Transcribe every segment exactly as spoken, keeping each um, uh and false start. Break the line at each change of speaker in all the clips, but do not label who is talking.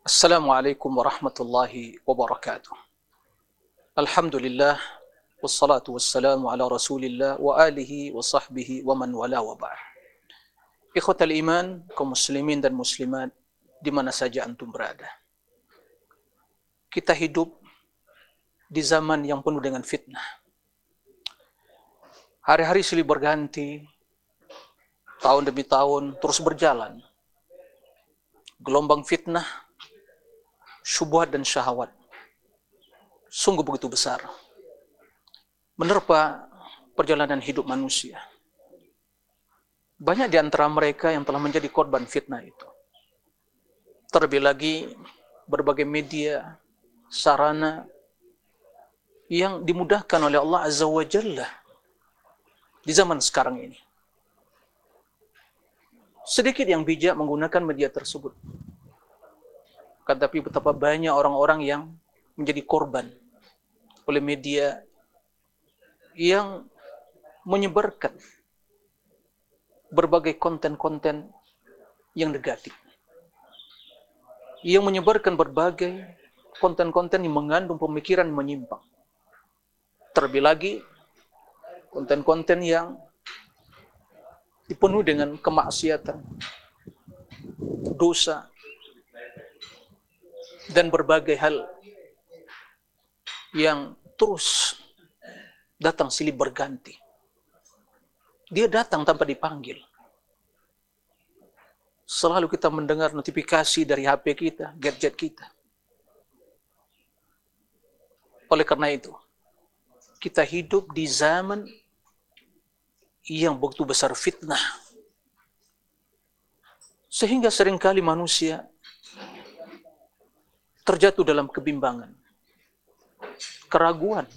Assalamualaikum warahmatullahi wabarakatuh. Alhamdulillah, wassalatu wassalamu ala rasulillah wa alihi wa sahbihi wa man wala wa ba'd. Ikhwatal iman, kaum muslimin dan muslimat, di mana saja antum berada. Kita hidup di zaman yang penuh dengan fitnah. Hari-hari silih berganti, tahun demi tahun terus berjalan. Gelombang fitnah, syubhat dan syahwat sungguh begitu besar menerpa perjalanan hidup manusia. Banyak di antara mereka yang telah menjadi korban fitnah itu. Terlebih lagi berbagai media, sarana yang dimudahkan oleh Allah Azza wa Jalla di zaman sekarang ini. Sedikit yang bijak menggunakan media tersebut. Tetapi betapa banyak orang-orang yang menjadi korban oleh media yang menyebarkan berbagai konten-konten yang negatif. Yang menyebarkan berbagai konten-konten yang mengandung pemikiran menyimpang. Terlebih lagi, konten-konten yang dipenuhi dengan kemaksiatan, dosa, dan berbagai hal yang terus datang silih berganti. Dia datang tanpa dipanggil. Selalu kita mendengar notifikasi dari H P kita, gadget kita. Oleh karena itu, kita hidup di zaman yang begitu besar fitnah. Sehingga seringkali manusia terjatuh dalam kebimbangan, keraguan.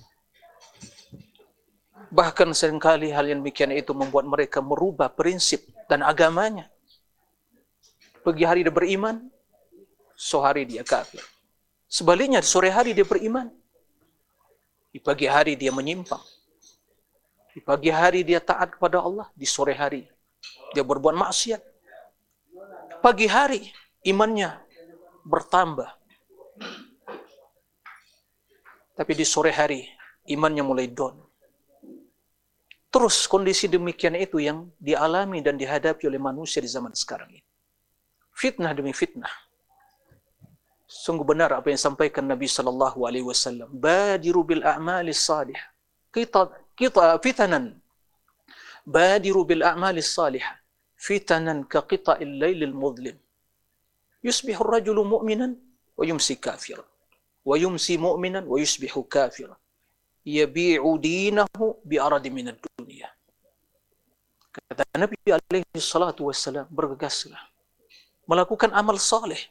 Bahkan seringkali hal yang demikian itu membuat mereka merubah prinsip dan agamanya. Pagi hari dia beriman, sore hari dia kafir. Sebaliknya, sore hari dia beriman, di pagi hari dia menyimpang. Di pagi hari dia taat kepada Allah, di sore hari dia berbuat maksiat. Pagi hari imannya bertambah, tapi di sore hari imannya mulai down. Terus kondisi demikian itu yang dialami dan dihadapi oleh manusia di zaman sekarang ini. Fitnah demi fitnah. Sungguh benar apa yang disampaikan Nabi sallallahu alaihi wasallam, badiru bil a'malis salihah. Kita kita fitanan. Badiru bil a'malis salihah. Fitanan ka qita'il lailil mudlim. Yusbihu ar-rajulu mu'minan wa yumsi kafiran. Wa yumsi mu'minan wa yusbihu kafiran. Yabi'u dinahu bi'aradi minad dunia. Kata Nabi alaihi salatu wassalam, bergegaslah melakukan amal saleh.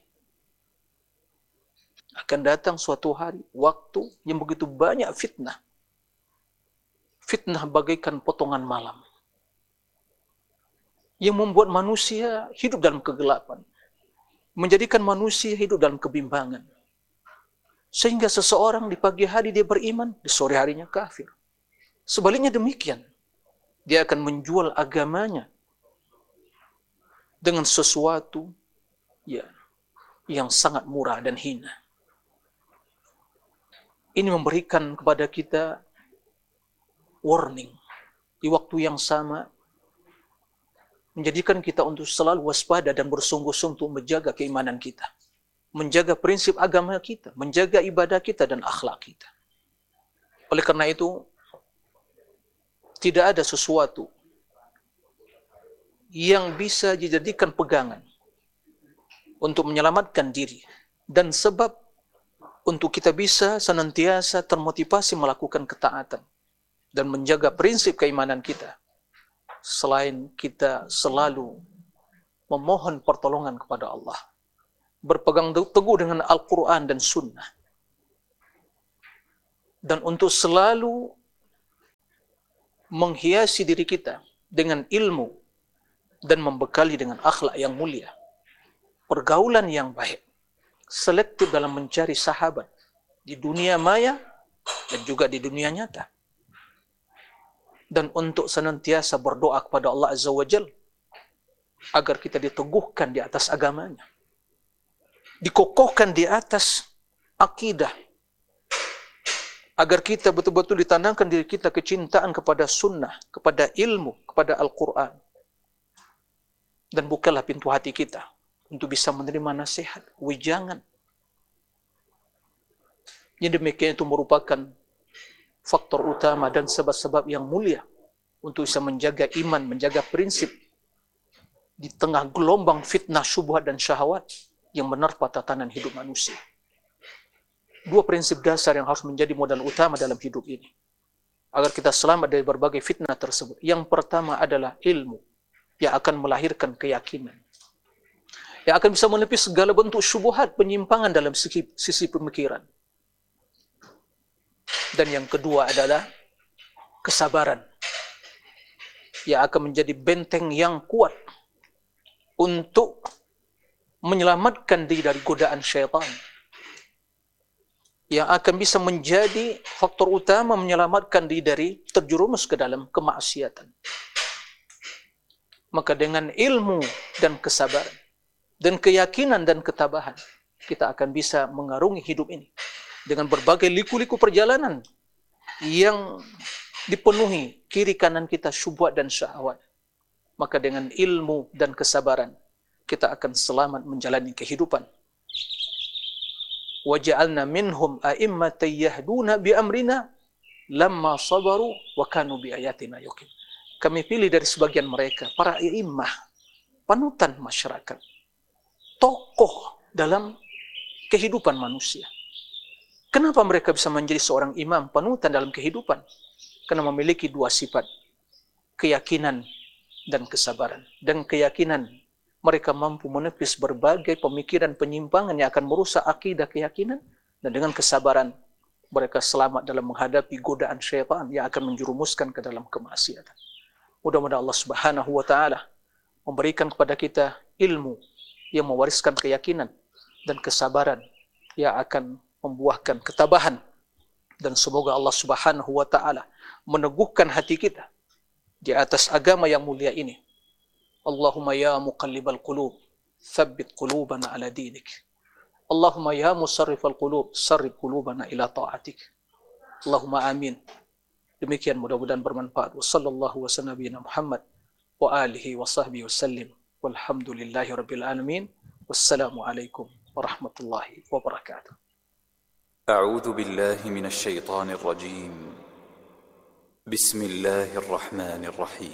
Akan datang suatu hari, waktu yang begitu banyak fitnah. Fitnah bagaikan potongan malam yang membuat manusia hidup dalam kegelapan, menjadikan manusia hidup dalam kebimbangan. Sehingga seseorang di pagi hari dia beriman, di sore harinya kafir. Sebaliknya demikian. Dia akan menjual agamanya dengan sesuatu ya, yang sangat murah dan hina. Ini memberikan kepada kita warning. Di waktu yang sama, menjadikan kita untuk selalu waspada dan bersungguh-sungguh untuk menjaga keimanan kita. Menjaga prinsip agama kita, menjaga ibadah kita dan akhlak kita. Oleh karena itu, tidak ada sesuatu yang bisa dijadikan pegangan untuk menyelamatkan diri dan sebab untuk kita bisa senantiasa termotivasi melakukan ketaatan dan menjaga prinsip keimanan kita, selain kita selalu memohon pertolongan kepada Allah, berpegang teguh dengan Al-Quran dan Sunnah, dan untuk selalu menghiasi diri kita dengan ilmu dan membekali dengan akhlak yang mulia, pergaulan yang baik, selektif dalam mencari sahabat di dunia maya dan juga di dunia nyata, dan untuk senantiasa berdoa kepada Allah Azza wa Jalla agar kita diteguhkan di atas agamanya. dikokohkan di atas akidah, agar kita betul-betul ditanamkan diri kita kecintaan kepada sunnah, kepada ilmu, kepada Al-Quran. Dan bukalah pintu hati kita untuk bisa menerima nasihat, wejangan. Yang demikian itu merupakan faktor utama dan sebab-sebab yang mulia untuk bisa menjaga iman, menjaga prinsip di tengah gelombang fitnah, syubhat dan syahwat yang menerpa tatanan hidup manusia. Dua prinsip dasar yang harus menjadi modal utama dalam hidup ini agar kita selamat dari berbagai fitnah tersebut. Yang pertama adalah ilmu yang akan melahirkan keyakinan, yang akan bisa menepis segala bentuk syubhat, penyimpangan dalam sisi, sisi pemikiran. Dan yang kedua adalah kesabaran yang akan menjadi benteng yang kuat untuk menyelamatkan diri dari godaan syaitan, yang akan bisa menjadi faktor utama menyelamatkan diri dari terjerumus ke dalam kemaksiatan. Maka dengan ilmu dan kesabaran dan keyakinan dan ketabahan, kita akan bisa mengarungi hidup ini dengan berbagai liku-liku perjalanan yang dipenuhi kiri kanan kita syubhat dan syahwat. Maka dengan ilmu dan kesabaran kita akan selamat menjalani kehidupan. وَجَعَلْنَا مِنْهُمْ أَئِمَّةً يَهْدُونَ بِأَمْرِنَا لَمَّا صَبَرُوا وَكَانُوا بِآيَاتِنَا يُوقِنُونَ. Kami pilih dari sebagian mereka para imam, panutan masyarakat, tokoh dalam kehidupan manusia. Kenapa mereka bisa menjadi seorang imam, panutan dalam kehidupan? Karena memiliki dua sifat, keyakinan dan kesabaran. Dan keyakinan, mereka mampu menepis berbagai pemikiran penyimpangan yang akan merusak akidah keyakinan. Dan dengan kesabaran, mereka selamat dalam menghadapi godaan syaitan yang akan menjerumuskan ke dalam kemaksiatan. Mudah-mudahan Allah Subhanahu wa Ta'ala memberikan kepada kita ilmu yang mewariskan keyakinan dan kesabaran yang akan membuahkan ketabahan. Dan semoga Allah Subhanahu wa Ta'ala meneguhkan hati kita di atas agama yang mulia ini. Allahumma ya muqallibal qulub, thabbit qulubana ala dinik. Allahumma ya musarrifal qulub, sarrif qulubana ila ta'atik. Allahumma amin. Demikian mudah-mudahan bermanfaat. Wa sallallahu wa sallam nabiyina Muhammad wa alihi wa sahbihi wa sallim. Walhamdulillahi rabbil alamin. Wassalamu alaikum warahmatullahi wabarakatuh.
أعوذ بالله من الشيطان الرجيم. بسم الله الرحمن الرحيم.